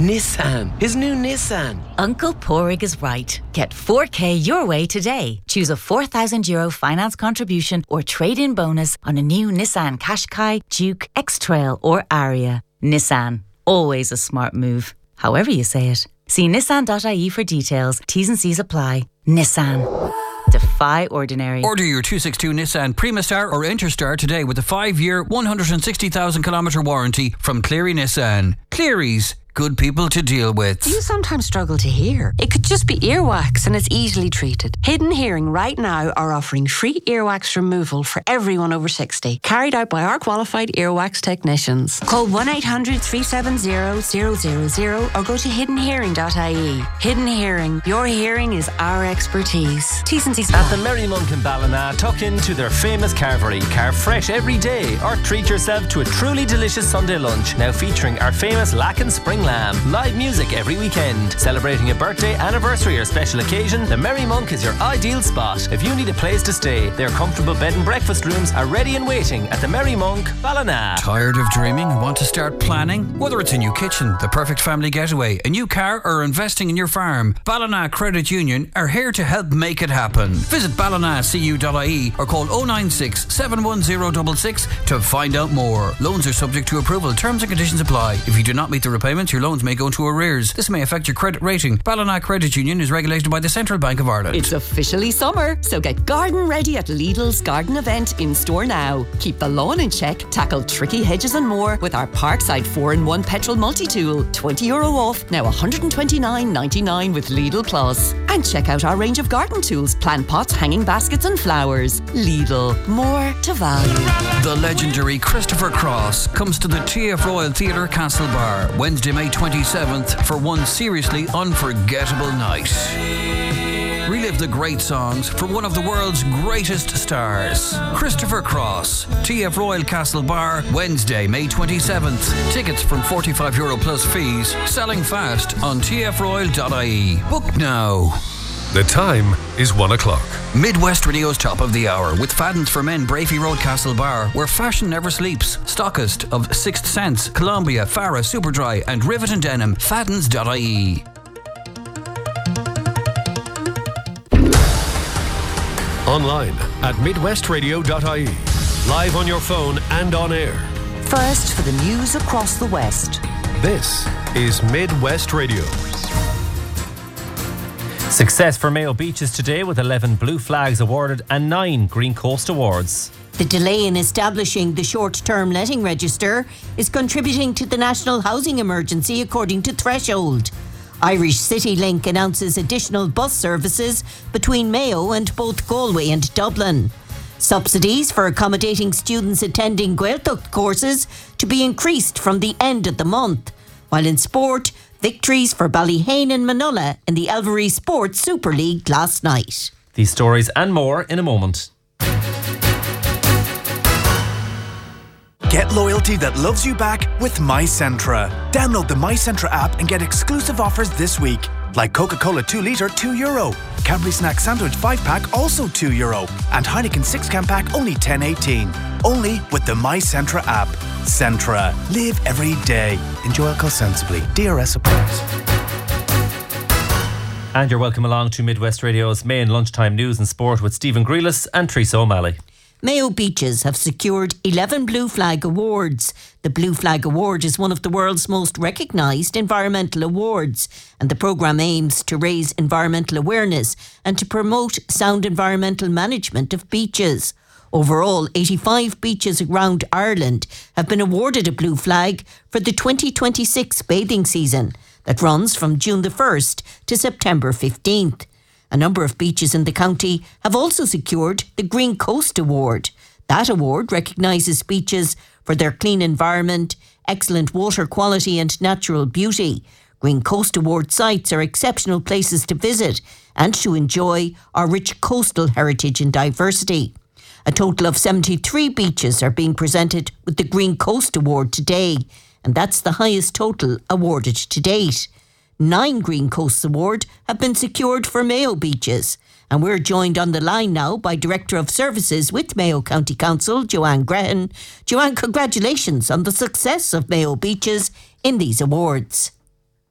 Nissan. His new Nissan. Uncle Porig is right. Get 4K your way today. Choose a €4,000 finance contribution or trade-in bonus on a new Nissan Qashqai, Duke, X-Trail or Aria. Nissan. Always a smart move. However you say it. See nissan.ie for details. T's and C's apply. Nissan. Defy ordinary. Order your 262 Nissan Primastar or Interstar today with a 5-year, 160,000 kilometre warranty from Cleary Nissan. Cleary's. Good people to deal with. Do you sometimes struggle to hear? It could just be earwax and it's easily treated. Hidden Hearing right now are offering free earwax removal for everyone over 60, carried out by our qualified earwax technicians. Call 1-800-370-000 or go to hiddenhearing.ie. Hidden Hearing, your hearing is our expertise. T's and C's At the Merry Monk in Ballina, tuck into their famous carvery. Carve fresh every day or treat yourself to a truly delicious Sunday lunch, now featuring our famous Lacken Spring Lamb. Live music every weekend. Celebrating a birthday, anniversary or special occasion, the Merry Monk is your ideal spot. If you need a place to stay, their comfortable bed and breakfast rooms are ready and waiting at the Merry Monk, Ballina. Tired of dreaming and want to start planning? Whether it's a new kitchen, the perfect family getaway, a new car or investing in your farm, Ballina Credit Union are here to help make it happen. Visit ballinacu.ie or call 096 71066 to find out more. Loans are subject to approval. Terms and conditions apply. If you do not meet the repayments, your loans may go into arrears. This may affect your credit rating. Ballina Credit Union is regulated by the Central Bank of Ireland. It's officially summer, so get garden ready at Lidl's garden event in store now. Keep the lawn in check, tackle tricky hedges and more with our Parkside 4-in-1 petrol multi-tool. €20 off, now $129.99 with Lidl Plus. And check out our range of garden tools, plant pots, hanging baskets and flowers. Lidl, more to value. The legendary Christopher Cross comes to the TF Royal Theatre Castlebar Wednesday, May 27th for one seriously unforgettable night. Relive the great songs from one of the world's greatest stars. Christopher Cross, TF Royal Castlebar, Wednesday, May 27th. Tickets from €45 plus fees. Selling fast on tfroyal.ie. Book now. The time is 1 o'clock. Midwest Radio's top of the hour with Fadden's for Men, Brafey Road, Castlebar, where fashion never sleeps. Stockist of Sixth Sense, Columbia, Farah, Superdry and Rivet and Denim. Faddens.ie. Online at midwestradio.ie. Live on your phone and on air. First for the news across the West. This is Midwest Radio. Success for Mayo Beaches today with 11 Blue Flags awarded and 9 Green Coast Awards. The delay in establishing the short-term letting register is contributing to the national housing emergency, according to Threshold. Irish CityLink announces additional bus services between Mayo and both Galway and Dublin. Subsidies for accommodating students attending Gaeltacht courses to be increased from the end of the month. While in sport, victories for Ballyhane and Manola in the Elvery Sports Super League last night. These stories and more in a moment. Get loyalty that loves you back with MyCentra. Download the MyCentra app and get exclusive offers this week. Like Coca-Cola 2 litre, €2. Cadbury Snack Sandwich 5-pack, also €2. And Heineken 6-can pack, only $10.18. Only with the MyCentra app. Centra. Live every day. Enjoy alcohol sensibly. DRS applies. And you're welcome along to Midwest Radio's main lunchtime news and sport with Stephen Grealis and Teresa O'Malley. Mayo Beaches have secured 11 Blue Flag Awards. The Blue Flag Award is one of the world's most recognised environmental awards, and the programme aims to raise environmental awareness and to promote sound environmental management of beaches. Overall, 85 beaches around Ireland have been awarded a Blue Flag for the 2026 bathing season that runs from June the 1st to September 15th. A number of beaches in the county have also secured the Green Coast Award. That award recognises beaches for their clean environment, excellent water quality and natural beauty. Green Coast Award sites are exceptional places to visit and to enjoy our rich coastal heritage and diversity. A total of 73 beaches are being presented with the Green Coast Award today, and that's the highest total awarded to date. 9 Green Coast Awards have been secured for Mayo Beaches. And we're joined on the line now by Director of Services with Mayo County Council, Joanne Grehan. Joanne, congratulations on the success of Mayo Beaches in these awards.